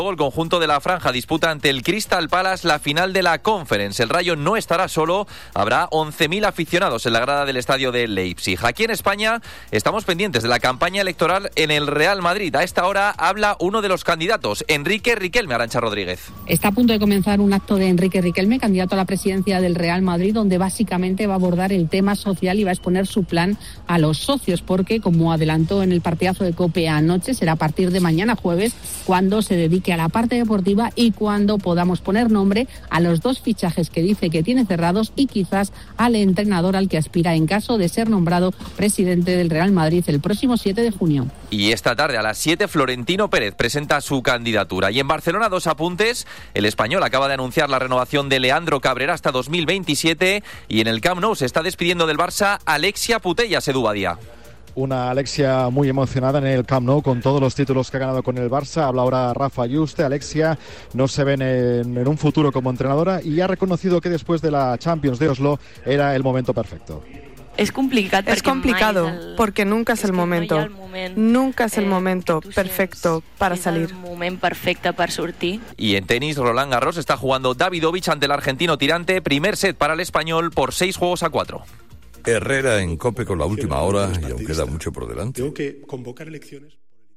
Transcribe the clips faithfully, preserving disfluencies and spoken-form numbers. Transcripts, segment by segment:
El conjunto de la Franja disputa ante el Crystal Palace la final de la Conference. El Rayo no estará solo, habrá once mil aficionados en la grada del estadio de Leipzig. Aquí en España estamos pendientes de la campaña electoral en el Real Madrid. A esta hora habla uno de los candidatos, Enrique Riquelme. Arantxa Rodríguez. Está a punto de comenzar un acto de Enrique Riquelme, candidato a la presidencia del Real Madrid, donde básicamente va a abordar el tema social y va a exponer su plan a los socios, porque, como adelantó en el partidazo de COPE anoche, será a partir de mañana jueves cuando se dedique a la parte deportiva y cuando podamos poner nombre a los dos fichajes que dice que tiene cerrados y quizás al entrenador al que aspira en caso de ser nombrado presidente del Real Madrid el próximo siete de junio. Y esta tarde a las siete Florentino Pérez presenta su candidatura. Y en Barcelona, dos apuntes. El Español acaba de anunciar la renovación de Leandro Cabrera hasta dos mil veintisiete y en el Camp Nou se está despidiendo del Barça Alexia Putellas. Edu Badía. Una Alexia muy emocionada en el Camp Nou con todos los títulos que ha ganado con el Barça. Habla ahora Rafa Yuste. Alexia no se ve en, en un futuro como entrenadora y ha reconocido que después de la Champions de Oslo era el momento perfecto. Es complicado, es complicado el... porque nunca es, es el momento, no moment, nunca es el eh, momento perfecto para salir. El moment perfecte per sortir. Y en tenis, Roland Garros está jugando Davidovich ante el argentino tirante. Primer set para el español por seis juegos a cuatro. Herrera en COPE con la última hora y aún queda mucho por delante. Tengo que convocar elecciones.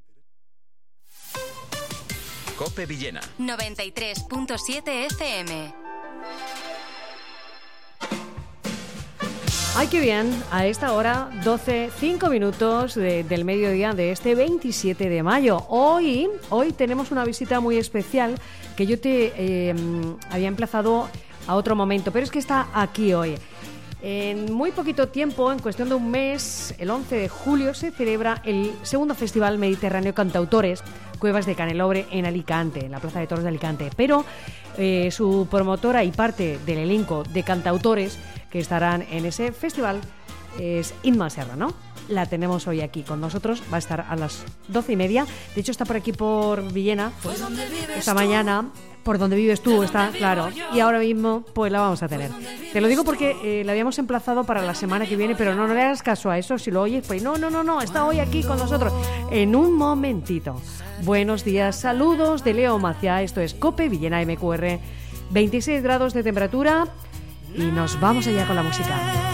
COPE Villena noventa y tres punto siete F M. Ay, qué bien, a esta hora, doce, cinco minutos de, del mediodía de este veintisiete de mayo. Hoy, hoy tenemos una visita muy especial que yo te eh, había emplazado a otro momento, pero es que está aquí hoy. En muy poquito tiempo, en cuestión de un mes, el once de julio, se celebra el segundo Festival Mediterráneo Cantautores, Cuevas de Canelobre, en Alicante, en la Plaza de Toros de Alicante. Pero eh, su promotora y parte del elenco de cantautores que estarán en ese festival es Inma Serrano. La tenemos hoy aquí con nosotros, va a estar a las doce y media. De hecho, está por aquí por Villena esta mañana. Por donde vives tú, está claro. Y ahora mismo, pues la vamos a tener. Te lo digo porque eh, la habíamos emplazado para la semana que viene, pero no, no le hagas caso a eso. Si lo oyes, pues no, no, no, no, está hoy aquí con nosotros. En un momentito. Buenos días, saludos de Leo Macia. Esto es COPE Villena M Q R. veintiséis grados de temperatura y nos vamos allá con la música.